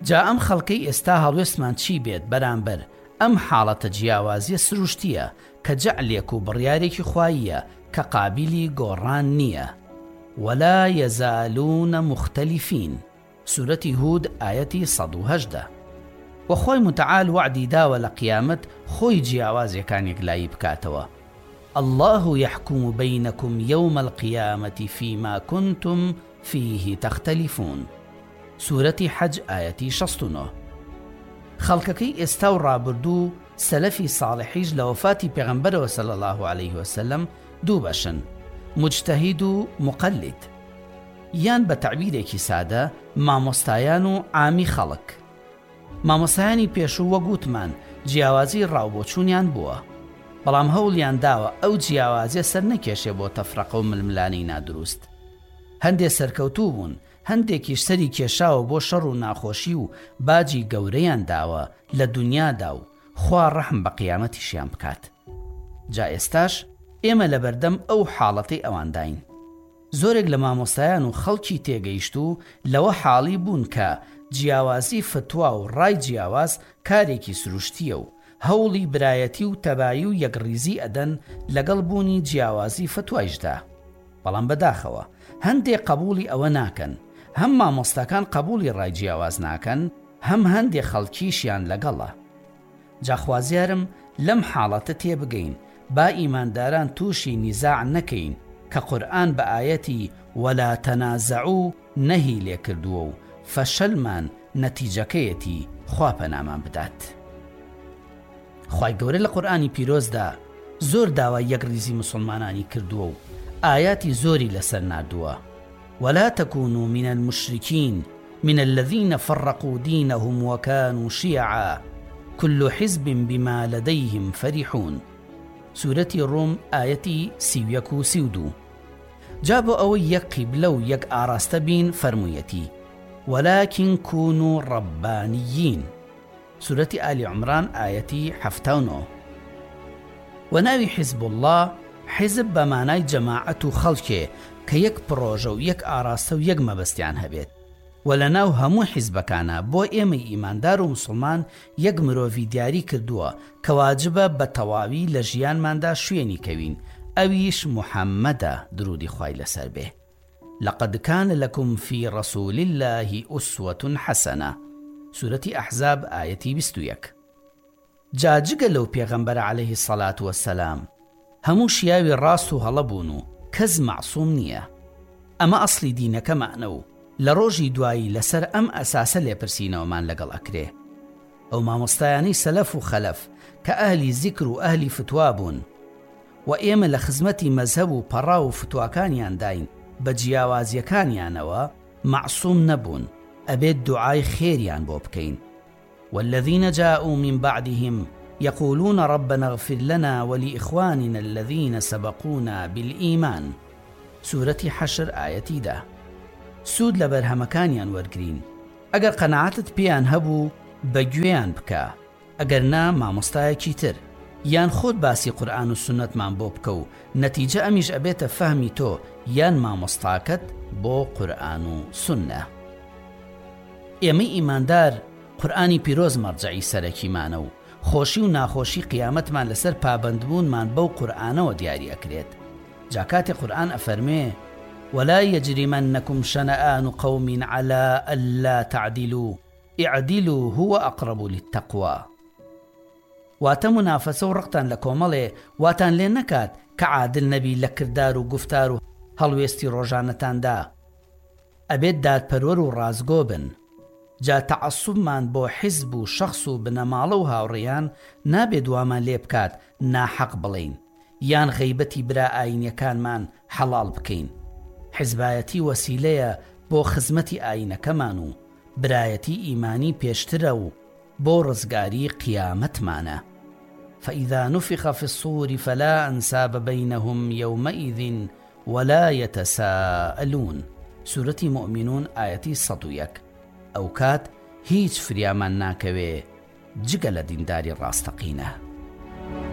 جا ئەم خەڵکەی ئێستا هەڵوێستمان چی بێت بەرامبەر ئەم حاڵەتە جیاوازیە سروشتیە کە جەعلێک و بڕیارێکی خواییە کە قابلی گۆڕان نییە. ولا يزالون مختلفين سورة هود آية 118. وخوي متعال وعدي داوى لقيامت خوي جياوازي كان يقلاي بكاتوا. الله يحكم بينكم يوم القيامة فيما كنتم فيه تختلفون سورة حج آية 69. خلقكي استو رابردو سلفي صالحيج لوفاتي پیغمبر صلى الله عليه وسلم دو باشن، مجتهد و مقلد، یان بە تعبیرێکی سادە مامۆستایان و عامی خەڵک. مامۆستایانی پێشوو وەگوتمان جیاوازی ڕاوبۆچوونیان بووە، بەڵام هەوڵیان داوە ئەو جیاوازیە سەر نەکێشێ بۆ تەفرەقە و ململانەی نادروست. هەندێک سەرکەوتوو بوون، هەندێکیش سەری کێشاوە بۆ شەڕ و ناخۆشی و باجی گەورەیان داوە لە دونیادا و خوا ڕەحم بە قیامەتیشیان بکات. جا ئێستاش ئێمە لە بەردەم ئەو حاڵەتەی ئەوانداین. زۆرێک لە مامۆستایان و خەڵکی تێگەیشت و لەوە حاڵی بوون کە جیاوازی فتوا و ڕای جیاواز کارێکی سروشتیە و هەوڵی برایەتی و تەبایی و یەکڕیزی ئەدەن لەگەڵ بوونی جیاوازی فتوایشدا. بەڵام بەداخەوە هەندێک قبولی ئەوە ناکەن، هەم مامۆستاکان قبولی ڕای جیاواز ناکەن، هەم هەندێک خەڵکیشیان لەگەڵە. جاخوازیارم لەم حاڵەتە تێبگەین با ئیمانداران تووشی نیزاع نەکەین کە قورئان بە ئایەتی وەلا تەنازەعوو نەهی لێکردووە و فەشەلمان نەتیجەکەیەتی خوا پەنامان بدات. خوای گەورە لە قورئانی پیرۆزدا زۆر داوای یەکڕیزی مسلمانانی کردووە و ئایاتی زۆری لەسەر ناردووە. ولا تكونوا من المشركين من الذين فرقوا دينهم وكانوا شيعا كل حزب بما لديهم فرحون سورة الروم آية 32. جابوا أو يك قبلو يك آراستبين فرميتي ولكن كونوا ربانيين سورة آل عمران آية 79. وناوي حزب الله حزب بمعنى جماعة خلقه كيك بروجو يك آراسته ويك مبستيان هبيت ولناو همو حزبكانا بو ئێمەی ئیماندار و مسلمان یەک مرۆڤی دیاری کردووە کە واجبە بە تەواوی لە ژیانماندا شوێنی کەوین، ئەویش محەممەدە درودی خوای لەسەر بێ. لقد كان لكم في رسول الله أسوة حسنة سورة أحزاب آية 21. جاجگە لەو پێغەمبەر عليه الصلاة والسلام هەموو شیاوی ڕاست و هەڵەبوون و کەس معسووم نییە. ئەمە ئەسڵی دینەکەمانە و لە ڕۆژی دوایی لەسەر ئەم ئەساسە لێپرسینەوەمان لەگەڵ ئەکرێ. ئەو مامۆستایانی سەلەف و خەلەف کە ئەهلی زیکر و ئەهلی فتوا بوون و ئێمە لە خزمەتی مەزهەب و پەڕا و فتواکانیان داین بە جیاوازیەکانیانەوە معسووم نەبوون، ئەبێت دوعای خێریان بۆ بکەین. والذين جاءوا من بعدهم يقولون ربنا اغفر لنا ولإخواننا الذين سبقونا بالإيمان سورة حشر آية 10. سود لە بەرهەمەکانیان وەرگرین، ئەگەر قەناعەتت پێیان هەبوو بەگوێیان بکە، ئەگەر نا مامۆستایەکی تر یان خۆت باسی قورئان و سنەتمان بۆ بکە و نەتیجە ئەمیش ئەبێتە فەهمی تۆ یان مامۆستاکەت بۆ قورئان و سنە. ئێمەی ئیماندار قورئانی پیرۆز مەرجەعی سەرەکیمانە و خۆشی و ناخۆشی قیامەتمان لەسەر پابەندبوونمان بەو قورئانەوە دیاری ئەکرێت. جا کاتێ قورئان ئەفەرمێ ولا يجرمنكم شنآن قوم على ألا تعدلوا اعدلوا هو أقرب للتقوى. واتە منافەسە و ڕقتان لە کۆمەڵێ واتان لێ نەکات کە عادل نەبی لە کردار و گفتار و هەڵوێستی ڕۆژانەتاندا. ئەبێت دادپەروەر و ڕازگۆ بن. جا تەعەسوبمان بۆ حیزب و شەخص و بنەماڵە و هاوڕێیان نابێت دوامان لێ بکات ناحەق بڵین یان غەیبەتی برا ئاینیەکانمان حەڵاڵ بکەین. حزبایەتی وەسیلەیە بۆ خزمەتی ئاینەکەمان و برایەتی ئیمانی پێشترە و بۆ ڕزگاری قیامەتمانە. فإذا نفخ في الصور فلا أنساب بينهم يومئذ ولا يتساءلون سورة مؤمنون آية 101. ئەو کات هیچ فریامان ناکەوێ جگە لە دینداری ڕاستەقینە.